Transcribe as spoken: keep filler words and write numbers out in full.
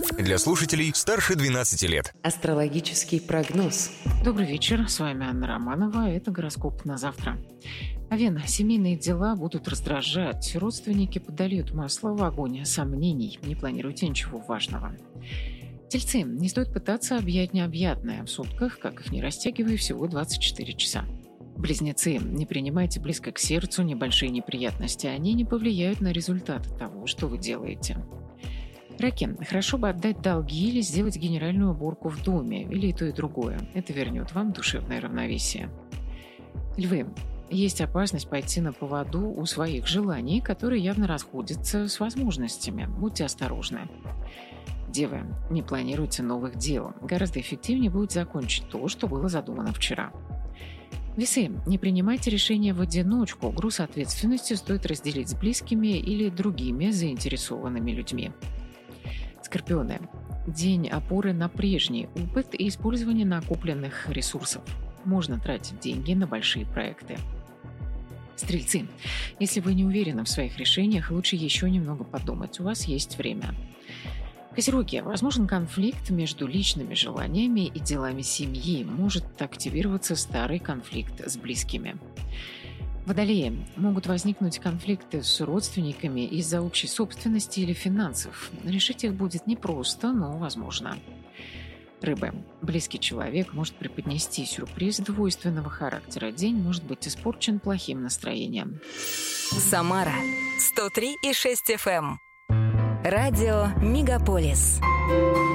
Для слушателей старше двенадцати лет. Астрологический прогноз. Добрый вечер, с вами Анна Романова, это гороскоп на завтра. Овен, семейные дела будут раздражать, родственники подольют масло в огонь сомнений, не планируйте ничего важного. Тельцы, не стоит пытаться объять необъятное в сутках, как их не растягивая, всего двадцать четыре часа. Близнецы, не принимайте близко к сердцу небольшие неприятности, они не повлияют на результаты того, что вы делаете. Раки, хорошо бы отдать долги или сделать генеральную уборку в доме, или и то, и другое. Это вернет вам душевное равновесие. Львы, есть опасность пойти на поводу у своих желаний, которые явно расходятся с возможностями. Будьте осторожны. Девы, не планируйте новых дел. Гораздо эффективнее будет закончить то, что было задумано вчера. Весы, не принимайте решения в одиночку. Груз ответственности стоит разделить с близкими или другими заинтересованными людьми. Скорпионы, день опоры на прежний опыт и использование накопленных ресурсов. Можно тратить деньги на большие проекты. Стрельцы, если вы не уверены в своих решениях, лучше еще немного подумать. У вас есть время. Козероги, возможен конфликт между личными желаниями и делами семьи. Может активироваться старый конфликт с близкими. Водолеи, могут возникнуть конфликты с родственниками из-за общей собственности или финансов. Решить их будет непросто, но возможно. Рыбы, близкий человек может преподнести сюрприз двойственного характера. День может быть испорчен плохим настроением. Самара сто три и шесть эф эм. Радио Мегаполис.